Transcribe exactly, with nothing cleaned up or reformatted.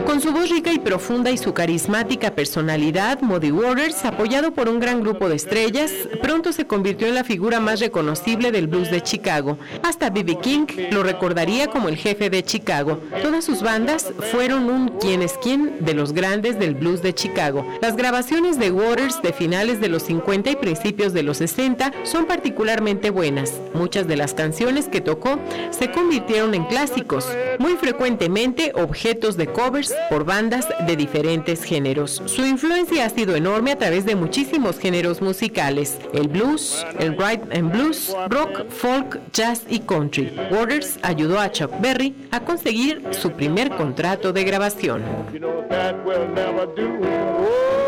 Con su voz rica y profunda y su carismática personalidad, Muddy Waters, apoyado por un gran grupo de estrellas, pronto se convirtió en la figura más reconocible del blues de Chicago. Hasta B B King lo recordaría como el jefe de Chicago. Todas sus bandas fueron un quién es quién de los grandes del blues de Chicago. Las grabaciones de Waters de finales de los cincuenta y principios de los sesenta son particularmente buenas. Muchas de las canciones que tocó se convirtieron en clásicos, muy frecuentemente objetos de covers por bandas de diferentes géneros. Su influencia ha sido enorme a través de muchísimos géneros musicales: el blues, el rhythm and blues, rock, folk, jazz y country. Waters ayudó a Chuck Berry a conseguir su primer contrato de grabación. You know that will never do. Oh.